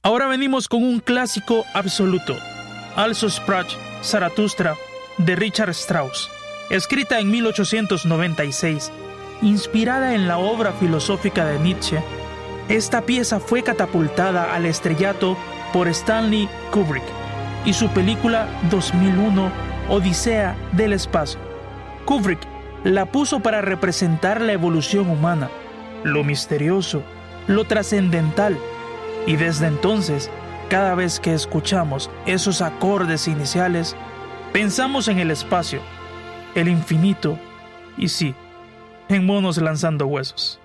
Ahora venimos con un clásico absoluto, Also sprach Zarathustra, de Richard Strauss, escrita en 1896, inspirada en la obra filosófica de Nietzsche. Esta pieza fue catapultada al estrellato por Stanley Kubrick y su película 2001, Odisea del espacio. Kubrick la puso para representar la evolución humana, lo misterioso, lo trascendental, y desde entonces, cada vez que escuchamos esos acordes iniciales, pensamos en el espacio, el infinito y sí, en monos lanzando huesos.